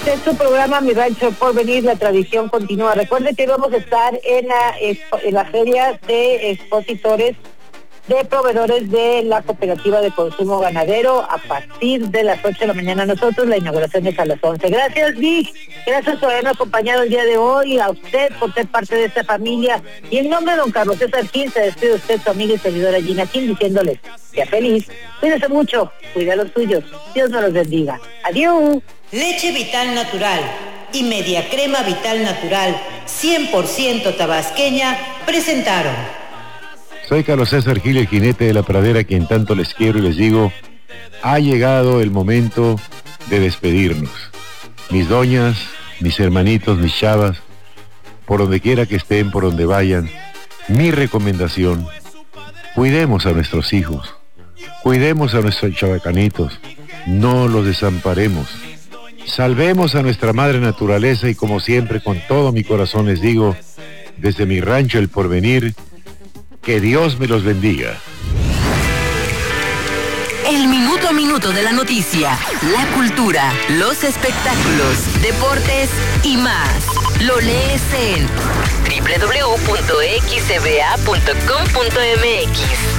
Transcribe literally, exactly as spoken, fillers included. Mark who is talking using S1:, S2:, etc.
S1: Este es su programa Mi Rancho por Venir, la tradición continúa. Recuerden que vamos a estar en la, en la feria de expositores de proveedores de la Cooperativa de Consumo Ganadero a partir de las ocho de la mañana. Nosotros, la inauguración es a las once. Gracias, Vic. Gracias por habernos acompañado el día de hoy. A usted por ser parte de esta familia. Y en nombre de don Carlos César Gil, se despide usted, su amiga y servidora Gina Gil, diciéndoles, sea feliz, cuídese mucho, cuida a los suyos. Dios nos los bendiga. Adiós.
S2: Leche Vital Natural y Media Crema Vital Natural cien por ciento tabasqueña presentaron.
S3: Soy Carlos César Gil, el jinete de la pradera, quien tanto les quiero y les digo, ha llegado el momento de despedirnos. Mis doñas, mis hermanitos, mis chavas, por donde quiera que estén, por donde vayan, mi recomendación, cuidemos a nuestros hijos, cuidemos a nuestros chavacanitos, no los desamparemos, salvemos a nuestra madre naturaleza y como siempre, con todo mi corazón les digo, desde mi rancho El Porvenir, que Dios me los bendiga.
S4: El minuto a minuto de la noticia, la cultura, los espectáculos, deportes y más. Lo lees en doble u doble u doble u punto x b a punto com punto m x.